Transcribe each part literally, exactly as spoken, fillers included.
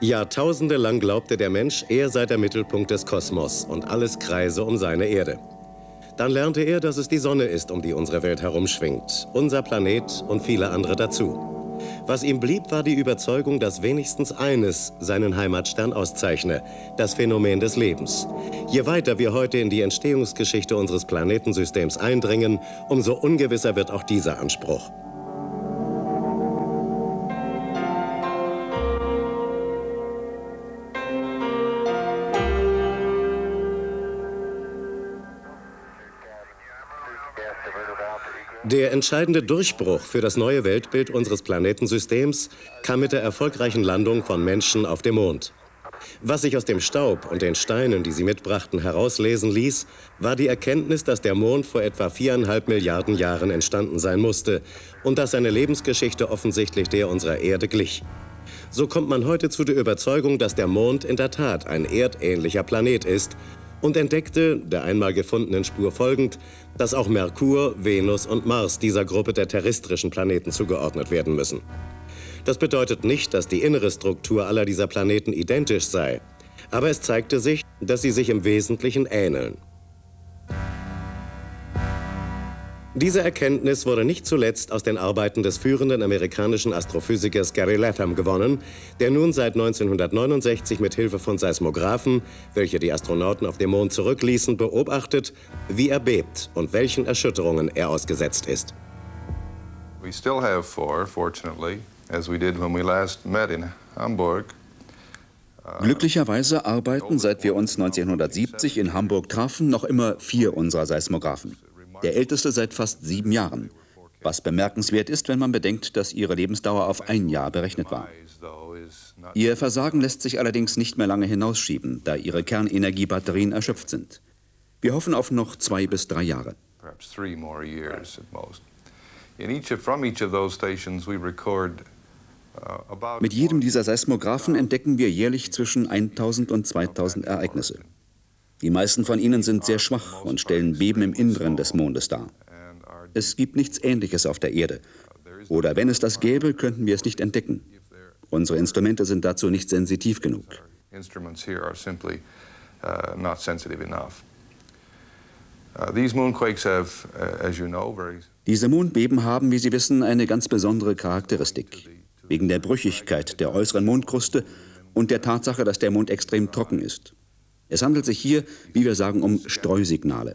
Jahrtausende lang glaubte der Mensch, er sei der Mittelpunkt des Kosmos und alles kreise um seine Erde. Dann lernte er, dass es die Sonne ist, um die unsere Welt herumschwingt, unser Planet und viele andere dazu. Was ihm blieb, war die Überzeugung, dass wenigstens eines seinen Heimatstern auszeichne, das Phänomen des Lebens. Je weiter wir heute in die Entstehungsgeschichte unseres Planetensystems eindringen, umso ungewisser wird auch dieser Anspruch. Der entscheidende Durchbruch für das neue Weltbild unseres Planetensystems kam mit der erfolgreichen Landung von Menschen auf dem Mond. Was sich aus dem Staub und den Steinen, die sie mitbrachten, herauslesen ließ, war die Erkenntnis, dass der Mond vor etwa viereinhalb Milliarden Jahren entstanden sein musste und dass seine Lebensgeschichte offensichtlich der unserer Erde glich. So kommt man heute zu der Überzeugung, dass der Mond in der Tat ein erdähnlicher Planet ist, und entdeckte, der einmal gefundenen Spur folgend, dass auch Merkur, Venus und Mars dieser Gruppe der terrestrischen Planeten zugeordnet werden müssen. Das bedeutet nicht, dass die innere Struktur aller dieser Planeten identisch sei, aber es zeigte sich, dass sie sich im Wesentlichen ähneln. Diese Erkenntnis wurde nicht zuletzt aus den Arbeiten des führenden amerikanischen Astrophysikers Gary Latham gewonnen, der nun seit neunzehnhundertneunundsechzig mit Hilfe von Seismographen, welche die Astronauten auf dem Mond zurückließen, beobachtet, wie er bebt und welchen Erschütterungen er ausgesetzt ist. We still have four, fortunately, as we did when we last met in Hamburg. Glücklicherweise arbeiten, seit wir uns neunzehnhundertsiebzig in Hamburg trafen, noch immer vier unserer Seismographen. Der älteste seit fast sieben Jahren, was bemerkenswert ist, wenn man bedenkt, dass ihre Lebensdauer auf ein Jahr berechnet war. Ihr Versagen lässt sich allerdings nicht mehr lange hinausschieben, da ihre Kernenergiebatterien erschöpft sind. Wir hoffen auf noch zwei bis drei Jahre. Mit jedem dieser Seismographen entdecken wir jährlich zwischen tausend und zweitausend Ereignisse. Die meisten von ihnen sind sehr schwach und stellen Beben im Inneren des Mondes dar. Es gibt nichts Ähnliches auf der Erde. Oder wenn es das gäbe, könnten wir es nicht entdecken. Unsere Instrumente sind dazu nicht sensitiv genug. Diese Mondbeben haben, wie Sie wissen, eine ganz besondere Charakteristik. Wegen der Brüchigkeit der äußeren Mondkruste und der Tatsache, dass der Mond extrem trocken ist. Es handelt sich hier, wie wir sagen, um Streusignale.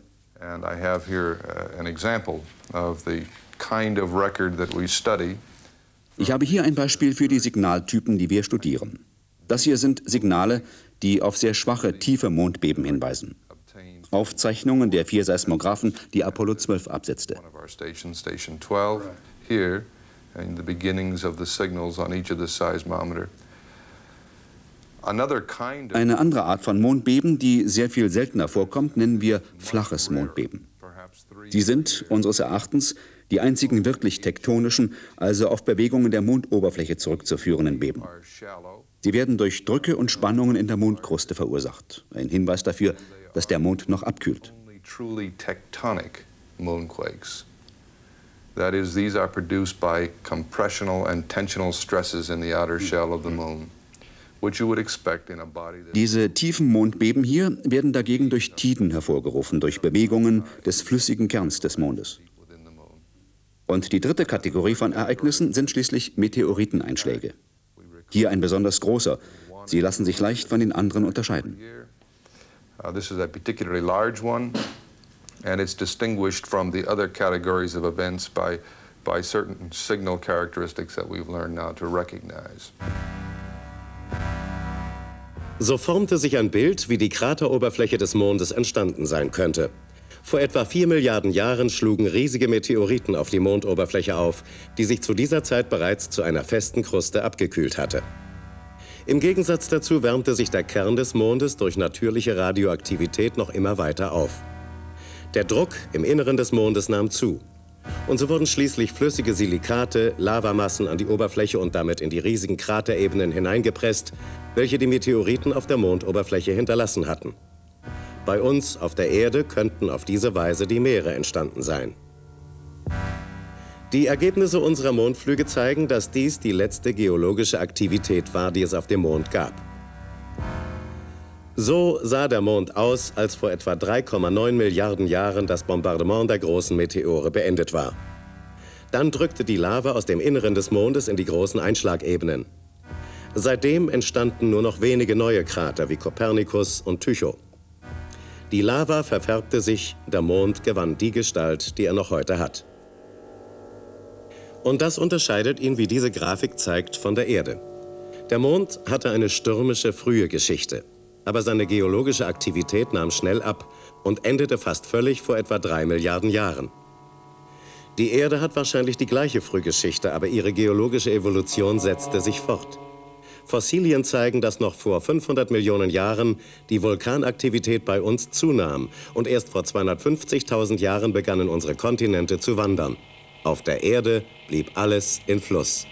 Ich habe hier ein Beispiel für die Signaltypen, die wir studieren. Das hier sind Signale, die auf sehr schwache, tiefe Mondbeben hinweisen. Aufzeichnungen der vier Seismographen, die Apollo zwölf absetzte. Eine andere Art von Mondbeben, die sehr viel seltener vorkommt, nennen wir flaches Mondbeben. Sie sind, unseres Erachtens, die einzigen wirklich tektonischen, also auf Bewegungen der Mondoberfläche zurückzuführenden Beben. Sie werden durch Drücke und Spannungen in der Mondkruste verursacht. Ein Hinweis dafür, dass der Mond noch abkühlt. That is, these are produced by compressional and tensional stresses in the outer shell of the moon. Diese tiefen Mondbeben hier werden dagegen durch Tiden hervorgerufen, durch Bewegungen des flüssigen Kerns des Mondes. Und die dritte Kategorie von Ereignissen sind schließlich Meteoriteneinschläge. Hier ein besonders großer. Sie lassen sich leicht von den anderen unterscheiden. This is a particularly large one, and it's distinguished from the other categories of events by, by certain signal characteristics that we've learned now to recognize. So formte sich ein Bild, wie die Krateroberfläche des Mondes entstanden sein könnte. Vor etwa vier Milliarden Jahren schlugen riesige Meteoriten auf die Mondoberfläche auf, die sich zu dieser Zeit bereits zu einer festen Kruste abgekühlt hatte. Im Gegensatz dazu wärmte sich der Kern des Mondes durch natürliche Radioaktivität noch immer weiter auf. Der Druck im Inneren des Mondes nahm zu. Und so wurden schließlich flüssige Silikate, Lavamassen an die Oberfläche und damit in die riesigen Kraterebenen hineingepresst, welche die Meteoriten auf der Mondoberfläche hinterlassen hatten. Bei uns auf der Erde könnten auf diese Weise die Meere entstanden sein. Die Ergebnisse unserer Mondflüge zeigen, dass dies die letzte geologische Aktivität war, die es auf dem Mond gab. So sah der Mond aus, als vor etwa drei Komma neun Milliarden Jahren das Bombardement der großen Meteore beendet war. Dann drückte die Lava aus dem Inneren des Mondes in die großen Einschlagebenen. Seitdem entstanden nur noch wenige neue Krater wie Kopernikus und Tycho. Die Lava verfärbte sich, der Mond gewann die Gestalt, die er noch heute hat. Und das unterscheidet ihn, wie diese Grafik zeigt, von der Erde. Der Mond hatte eine stürmische, frühe Geschichte. Aber seine geologische Aktivität nahm schnell ab und endete fast völlig vor etwa drei Milliarden Jahren. Die Erde hat wahrscheinlich die gleiche Frühgeschichte, aber ihre geologische Evolution setzte sich fort. Fossilien zeigen, dass noch vor fünfhundert Millionen Jahren die Vulkanaktivität bei uns zunahm und erst vor zweihundertfünfzigtausend Jahren begannen unsere Kontinente zu wandern. Auf der Erde blieb alles in Fluss.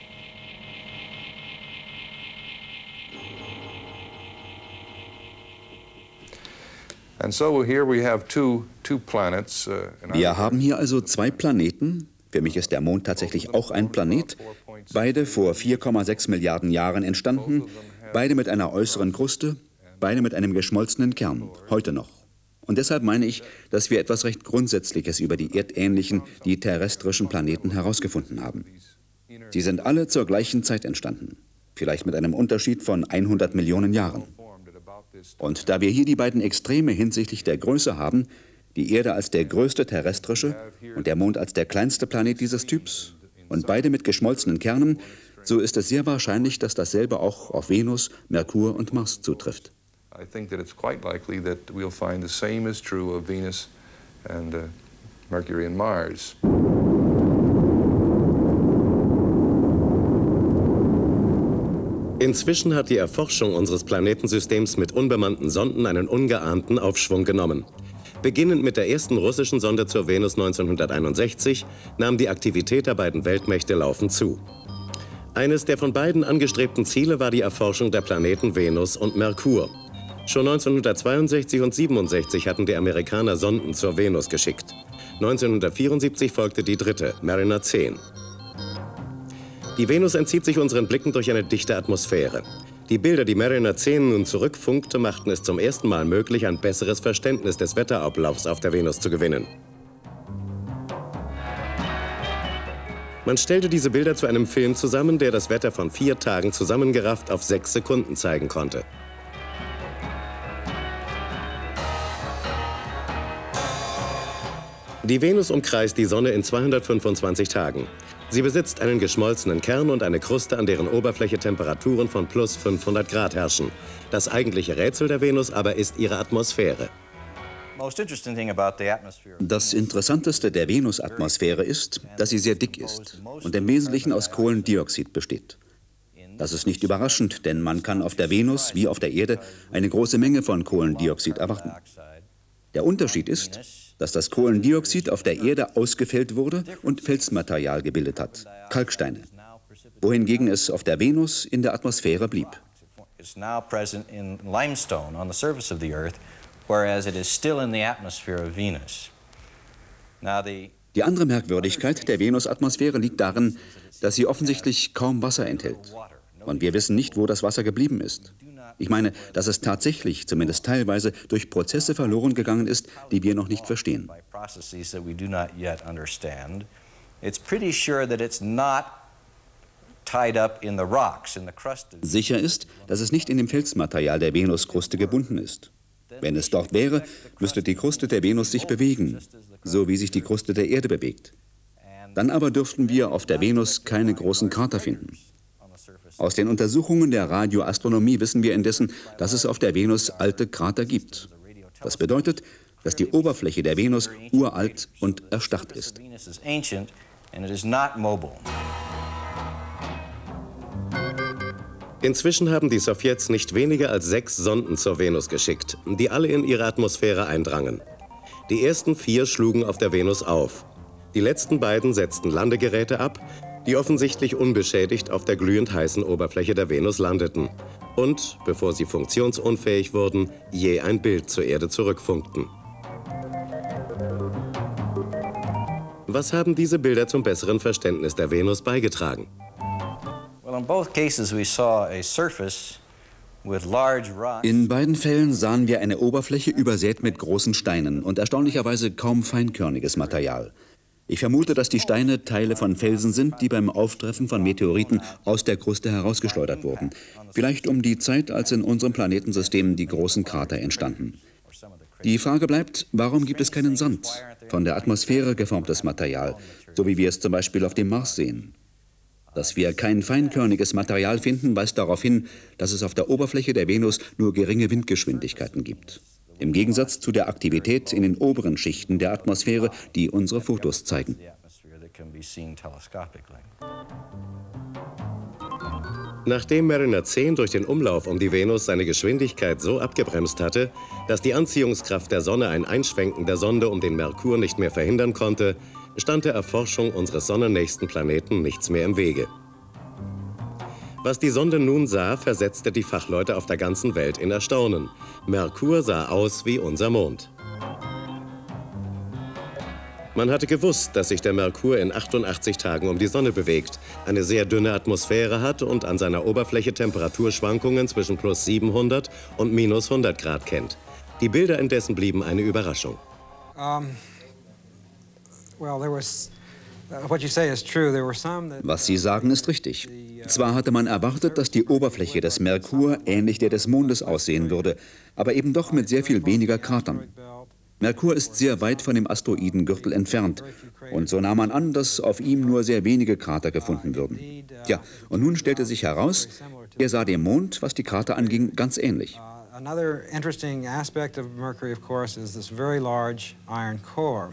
Wir haben hier also zwei Planeten. Für mich ist der Mond tatsächlich auch ein Planet. Beide vor vier Komma sechs Milliarden Jahren entstanden, beide mit einer äußeren Kruste, beide mit einem geschmolzenen Kern, heute noch. Und deshalb meine ich, dass wir etwas recht Grundsätzliches über die erdähnlichen, die terrestrischen Planeten herausgefunden haben. Sie sind alle zur gleichen Zeit entstanden, vielleicht mit einem Unterschied von hundert Millionen Jahren. Und da wir hier die beiden Extreme hinsichtlich der Größe haben, die Erde als der größte terrestrische und der Mond als der kleinste Planet dieses Typs und beide mit geschmolzenen Kernen, so ist es sehr wahrscheinlich, dass dasselbe auch auf Venus, Merkur und Mars zutrifft. I think that it's quite likely that we'll find the same is true of Venus and uh, Mercury and Mars. Inzwischen hat die Erforschung unseres Planetensystems mit unbemannten Sonden einen ungeahnten Aufschwung genommen. Beginnend mit der ersten russischen Sonde zur Venus neunzehnhunderteinundsechzig nahm die Aktivität der beiden Weltmächte laufend zu. Eines der von beiden angestrebten Ziele war die Erforschung der Planeten Venus und Merkur. Schon neunzehnhundertzweiundsechzig und siebenundsechzig hatten die Amerikaner Sonden zur Venus geschickt. neunzehnhundertvierundsiebzig folgte die dritte, Mariner zehn. Die Venus entzieht sich unseren Blicken durch eine dichte Atmosphäre. Die Bilder, die Mariner zehn nun zurückfunkte, machten es zum ersten Mal möglich, ein besseres Verständnis des Wetterablaufs auf der Venus zu gewinnen. Man stellte diese Bilder zu einem Film zusammen, der das Wetter von vier Tagen zusammengerafft auf sechs Sekunden zeigen konnte. Die Venus umkreist die Sonne in zweihundertfünfundzwanzig Tagen. Sie besitzt einen geschmolzenen Kern und eine Kruste, an deren Oberfläche Temperaturen von plus fünfhundert Grad herrschen. Das eigentliche Rätsel der Venus aber ist ihre Atmosphäre. Das Interessanteste der Venusatmosphäre ist, dass sie sehr dick ist und im Wesentlichen aus Kohlendioxid besteht. Das ist nicht überraschend, denn man kann auf der Venus wie auf der Erde eine große Menge von Kohlendioxid erwarten. Der Unterschied ist, dass das Kohlendioxid auf der Erde ausgefällt wurde und Felsmaterial gebildet hat, Kalksteine, wohingegen es auf der Venus in der Atmosphäre blieb. Die andere Merkwürdigkeit der Venusatmosphäre liegt darin, dass sie offensichtlich kaum Wasser enthält. Und wir wissen nicht, wo das Wasser geblieben ist. Ich meine, dass es tatsächlich, zumindest teilweise, durch Prozesse verloren gegangen ist, die wir noch nicht verstehen. Sicher ist, dass es nicht in dem Felsmaterial der Venuskruste gebunden ist. Wenn es dort wäre, müsste die Kruste der Venus sich bewegen, so wie sich die Kruste der Erde bewegt. Dann aber dürften wir auf der Venus keine großen Krater finden. Aus den Untersuchungen der Radioastronomie wissen wir indessen, dass es auf der Venus alte Krater gibt. Das bedeutet, dass die Oberfläche der Venus uralt und erstarrt ist. Inzwischen haben die Sowjets nicht weniger als sechs Sonden zur Venus geschickt, die alle in ihre Atmosphäre eindrangen. Die ersten vier schlugen auf der Venus auf. Die letzten beiden setzten Landegeräte ab, die offensichtlich unbeschädigt auf der glühend heißen Oberfläche der Venus landeten und, bevor sie funktionsunfähig wurden, je ein Bild zur Erde zurückfunkten. Was haben diese Bilder zum besseren Verständnis der Venus beigetragen? In beiden Fällen sahen wir eine Oberfläche übersät mit großen Steinen und erstaunlicherweise kaum feinkörniges Material. Ich vermute, dass die Steine Teile von Felsen sind, die beim Auftreffen von Meteoriten aus der Kruste herausgeschleudert wurden. Vielleicht um die Zeit, als in unserem Planetensystem die großen Krater entstanden. Die Frage bleibt, warum gibt es keinen Sand? Von der Atmosphäre geformtes Material, so wie wir es zum Beispiel auf dem Mars sehen. Dass wir kein feinkörniges Material finden, weist darauf hin, dass es auf der Oberfläche der Venus nur geringe Windgeschwindigkeiten gibt. Im Gegensatz zu der Aktivität in den oberen Schichten der Atmosphäre, die unsere Fotos zeigen. Nachdem Mariner zehn durch den Umlauf um die Venus seine Geschwindigkeit so abgebremst hatte, dass die Anziehungskraft der Sonne ein Einschwenken der Sonde um den Merkur nicht mehr verhindern konnte, stand der Erforschung unseres sonnennächsten Planeten nichts mehr im Wege. Was die Sonde nun sah, versetzte die Fachleute auf der ganzen Welt in Erstaunen. Merkur sah aus wie unser Mond. Man hatte gewusst, dass sich der Merkur in achtundachtzig Tagen um die Sonne bewegt, eine sehr dünne Atmosphäre hat und an seiner Oberfläche Temperaturschwankungen zwischen plus siebenhundert und minus hundert Grad kennt. Die Bilder indessen blieben eine Überraschung. Um, well, there was, uh, what you say is true. There were some that, Was Sie sagen, ist richtig. Zwar hatte man erwartet, dass die Oberfläche des Merkur ähnlich der des Mondes aussehen würde, aber eben doch mit sehr viel weniger Kratern. Merkur ist sehr weit von dem Asteroidengürtel entfernt und so nahm man an, dass auf ihm nur sehr wenige Krater gefunden würden. Ja, und nun stellte sich heraus, er sah dem Mond, was die Krater anging, ganz ähnlich. Another interesting aspect of Mercury, of course, is this very large iron core.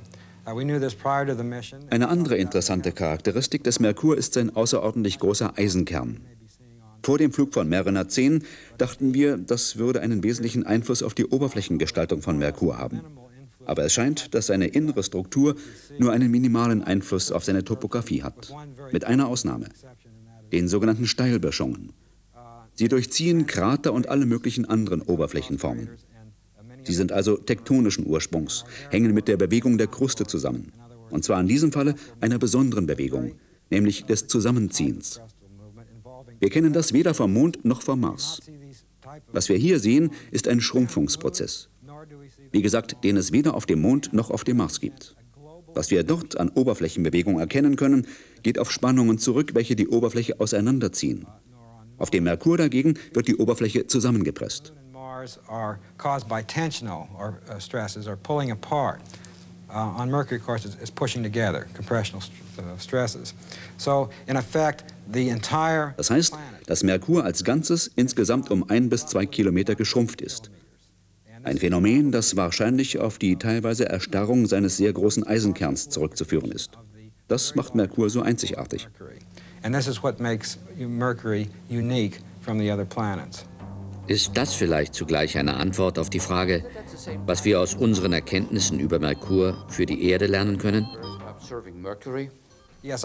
Eine andere interessante Charakteristik des Merkur ist sein außerordentlich großer Eisenkern. Vor dem Flug von Mariner zehn dachten wir, das würde einen wesentlichen Einfluss auf die Oberflächengestaltung von Merkur haben. Aber es scheint, dass seine innere Struktur nur einen minimalen Einfluss auf seine Topographie hat. Mit einer Ausnahme, den sogenannten Steilböschungen. Sie durchziehen Krater und alle möglichen anderen Oberflächenformen. Sie sind also tektonischen Ursprungs, hängen mit der Bewegung der Kruste zusammen. Und zwar in diesem Falle einer besonderen Bewegung, nämlich des Zusammenziehens. Wir kennen das weder vom Mond noch vom Mars. Was wir hier sehen, ist ein Schrumpfungsprozess. Wie gesagt, den es weder auf dem Mond noch auf dem Mars gibt. Was wir dort an Oberflächenbewegung erkennen können, geht auf Spannungen zurück, welche die Oberfläche auseinanderziehen. Auf dem Merkur dagegen wird die Oberfläche zusammengepresst. Are caused by tensional or uh, stresses or pulling apart. Uh, on Mercury, of course, it's, it's pushing together, compressional st uh, stresses. So, in effect, the entire Das heißt, dass Merkur als Ganzes insgesamt um ein bis zwei Kilometer geschrumpft ist. Ein Phänomen, das wahrscheinlich auf die teilweise Erstarrung seines sehr großen Eisenkerns zurückzuführen ist. Das macht Merkur so einzigartig. And this is what makes Mercury unique from the other planets. Ist das vielleicht zugleich eine Antwort auf die Frage, was wir aus unseren Erkenntnissen über Merkur für die Erde lernen können? Ja,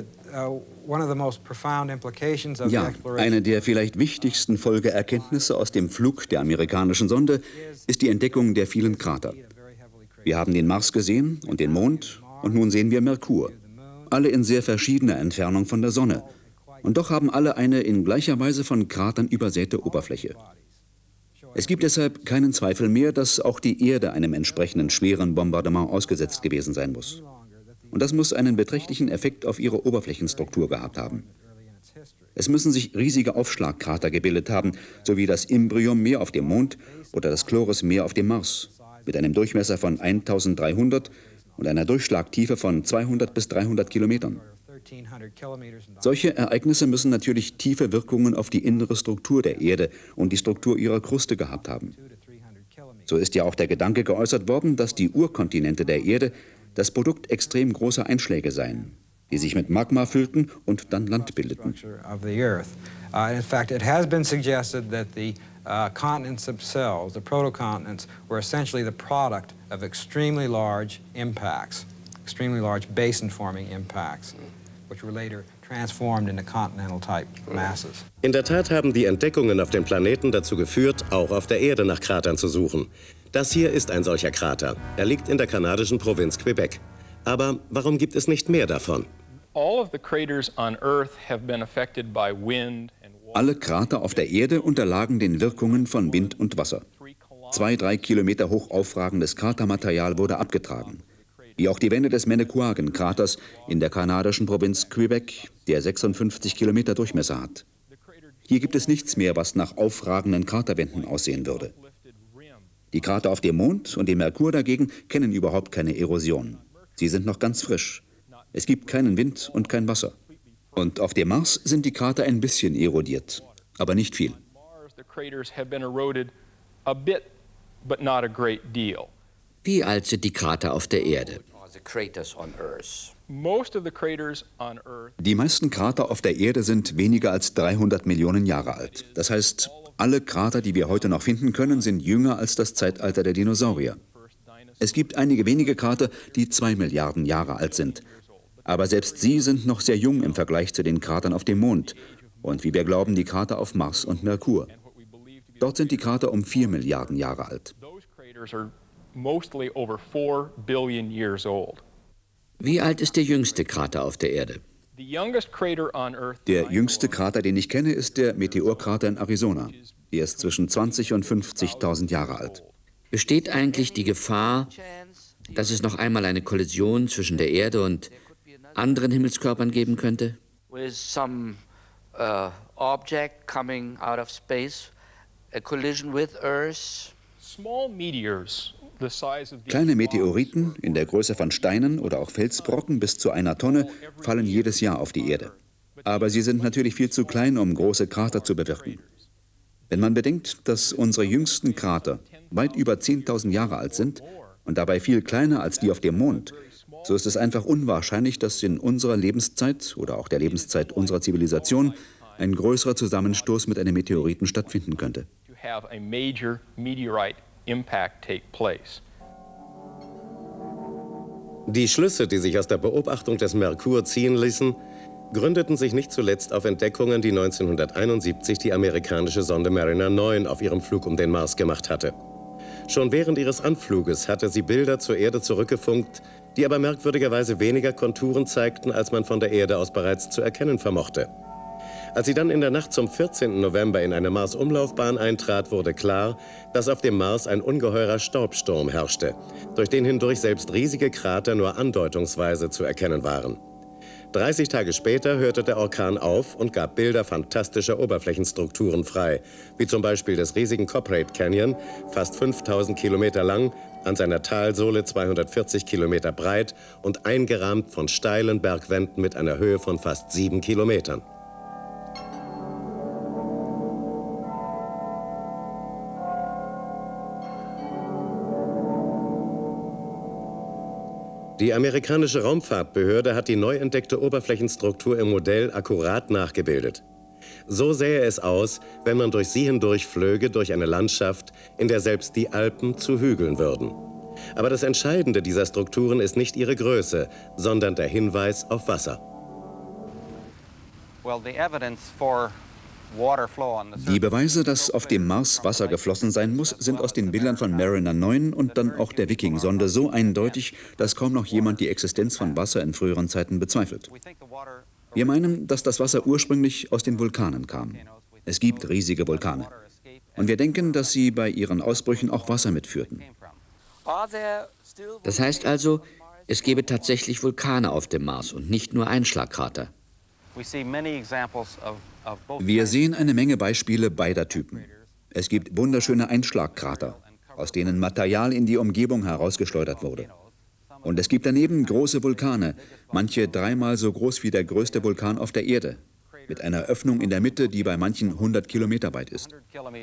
eine der vielleicht wichtigsten Folgeerkenntnisse aus dem Flug der amerikanischen Sonde ist die Entdeckung der vielen Krater. Wir haben den Mars gesehen und den Mond und nun sehen wir Merkur. Alle in sehr verschiedener Entfernung von der Sonne. Und doch haben alle eine in gleicher Weise von Kratern übersäte Oberfläche. Es gibt deshalb keinen Zweifel mehr, dass auch die Erde einem entsprechenden schweren Bombardement ausgesetzt gewesen sein muss. Und das muss einen beträchtlichen Effekt auf ihre Oberflächenstruktur gehabt haben. Es müssen sich riesige Aufschlagkrater gebildet haben, so wie das Imbrium mehr auf dem Mond oder das Chloris mehr auf dem Mars, mit einem Durchmesser von eintausenddreihundert und einer Durchschlagtiefe von zweihundert bis dreihundert Kilometern. Solche Ereignisse müssen natürlich tiefe Wirkungen auf die innere Struktur der Erde und die Struktur ihrer Kruste gehabt haben. So ist ja auch der Gedanke geäußert worden, dass die Urkontinente der Erde das Produkt extrem großer Einschläge seien, die sich mit Magma füllten und dann Land bildeten. In fact, it has been suggested that the uh, continents themselves, the protocontinents, were essentially the product of extremely large impacts, extremely large basin-forming impacts, which were later transformed into continental-type masses. In der Tat haben die Entdeckungen auf dem Planeten dazu geführt, auch auf der Erde nach Kratern zu suchen. Das hier ist ein solcher Krater. Er liegt in der kanadischen Provinz Quebec. Aber warum gibt es nicht mehr davon? Alle Krater auf der Erde unterlagen den Wirkungen von Wind und Wasser. Zwei, drei Kilometer hoch aufragendes Kratermaterial wurde abgetragen. Wie auch die Wände des Manicouagan-Kraters in der kanadischen Provinz Quebec, der sechsundfünfzig Kilometer Durchmesser hat. Hier gibt es nichts mehr, was nach aufragenden Kraterwänden aussehen würde. Die Krater auf dem Mond und dem Merkur dagegen kennen überhaupt keine Erosion. Sie sind noch ganz frisch. Es gibt keinen Wind und kein Wasser. Und auf dem Mars sind die Krater ein bisschen erodiert, aber nicht viel. Wie alt sind die Krater auf der Erde? Die meisten Krater auf der Erde sind weniger als dreihundert Millionen Jahre alt. Das heißt, alle Krater, die wir heute noch finden können, sind jünger als das Zeitalter der Dinosaurier. Es gibt einige wenige Krater, die zwei Milliarden Jahre alt sind. Aber selbst sie sind noch sehr jung im Vergleich zu den Kratern auf dem Mond und, wie wir glauben, die Krater auf Mars und Merkur. Dort sind die Krater um vier Milliarden Jahre alt. Wie alt ist der jüngste Krater auf der Erde? Der jüngste Krater, den ich kenne, ist der Meteorkrater in Arizona. Er ist zwischen zwanzig und fünfzigtausend Jahre alt. Besteht eigentlich die Gefahr, dass es noch einmal eine Kollision zwischen der Erde und anderen Himmelskörpern geben könnte? With some uh, object coming out of space, a collision with Earth. Small meteors. Kleine Meteoriten in der Größe von Steinen oder auch Felsbrocken bis zu einer Tonne fallen jedes Jahr auf die Erde. Aber sie sind natürlich viel zu klein, um große Krater zu bewirken. Wenn man bedenkt, dass unsere jüngsten Krater weit über zehntausend Jahre alt sind und dabei viel kleiner als die auf dem Mond, so ist es einfach unwahrscheinlich, dass in unserer Lebenszeit oder auch der Lebenszeit unserer Zivilisation ein größerer Zusammenstoß mit einem Meteoriten stattfinden könnte. Die Schlüsse, die sich aus der Beobachtung des Merkur ziehen ließen, gründeten sich nicht zuletzt auf Entdeckungen, die neunzehnhunderteinundsiebzig die amerikanische Sonde Mariner neun auf ihrem Flug um den Mars gemacht hatte. Schon während ihres Anfluges hatte sie Bilder zur Erde zurückgefunkt, die aber merkwürdigerweise weniger Konturen zeigten, als man von der Erde aus bereits zu erkennen vermochte. Als sie dann in der Nacht zum vierzehnten November in eine Mars-Umlaufbahn eintrat, wurde klar, dass auf dem Mars ein ungeheurer Staubsturm herrschte, durch den hindurch selbst riesige Krater nur andeutungsweise zu erkennen waren. dreißig Tage später hörte der Orkan auf und gab Bilder fantastischer Oberflächenstrukturen frei, wie zum Beispiel des riesigen Copperhead Canyon, fast fünftausend Kilometer lang, an seiner Talsohle zweihundertvierzig Kilometer breit und eingerahmt von steilen Bergwänden mit einer Höhe von fast sieben Kilometern. Die amerikanische Raumfahrtbehörde hat die neu entdeckte Oberflächenstruktur im Modell akkurat nachgebildet. So sähe es aus, wenn man durch sie hindurch flöge, durch eine Landschaft, in der selbst die Alpen zu Hügeln würden. Aber das Entscheidende dieser Strukturen ist nicht ihre Größe, sondern der Hinweis auf Wasser. Well, the evidence for Die Beweise, dass auf dem Mars Wasser geflossen sein muss, sind aus den Bildern von Mariner neun und dann auch der Viking-Sonde so eindeutig, dass kaum noch jemand die Existenz von Wasser in früheren Zeiten bezweifelt. Wir meinen, dass das Wasser ursprünglich aus den Vulkanen kam. Es gibt riesige Vulkane. Und wir denken, dass sie bei ihren Ausbrüchen auch Wasser mitführten. Das heißt also, es gäbe tatsächlich Vulkane auf dem Mars und nicht nur Einschlagkrater. Wir sehen eine Menge Beispiele beider Typen. Es gibt wunderschöne Einschlagkrater, aus denen Material in die Umgebung herausgeschleudert wurde. Und es gibt daneben große Vulkane, manche dreimal so groß wie der größte Vulkan auf der Erde, mit einer Öffnung in der Mitte, die bei manchen hundert Kilometer weit ist.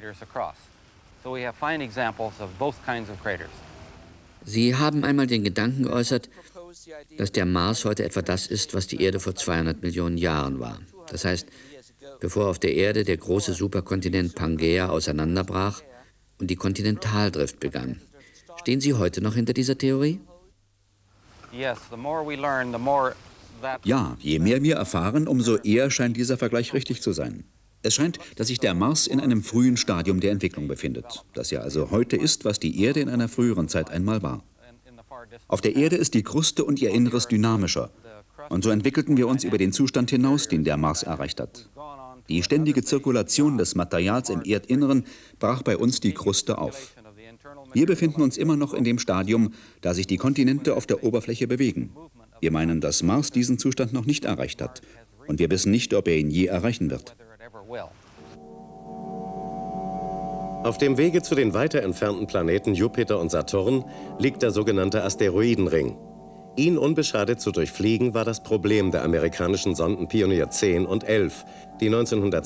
Sie haben einmal den Gedanken geäußert, dass der Mars heute etwa das ist, was die Erde vor zweihundert Millionen Jahren war. Das heißt, bevor auf der Erde der große Superkontinent Pangaea auseinanderbrach und die Kontinentaldrift begann. Stehen Sie heute noch hinter dieser Theorie? Ja, je mehr wir erfahren, umso eher scheint dieser Vergleich richtig zu sein. Es scheint, dass sich der Mars in einem frühen Stadium der Entwicklung befindet, dass er also heute ist, was die Erde in einer früheren Zeit einmal war. Auf der Erde ist die Kruste und ihr Inneres dynamischer. Und so entwickelten wir uns über den Zustand hinaus, den der Mars erreicht hat. Die ständige Zirkulation des Materials im Erdinneren brach bei uns die Kruste auf. Wir befinden uns immer noch in dem Stadium, da sich die Kontinente auf der Oberfläche bewegen. Wir meinen, dass Mars diesen Zustand noch nicht erreicht hat. Und wir wissen nicht, ob er ihn je erreichen wird. Auf dem Wege zu den weiter entfernten Planeten Jupiter und Saturn liegt der sogenannte Asteroidenring. Ihn unbeschadet zu durchfliegen war das Problem der amerikanischen Sonden Pionier zehn und elf, die neunzehnhundertzweiundachtzig